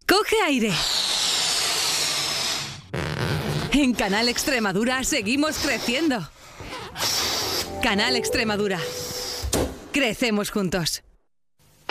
Coge aire. En Canal Extremadura seguimos creciendo. Canal Extremadura. Crecemos juntos.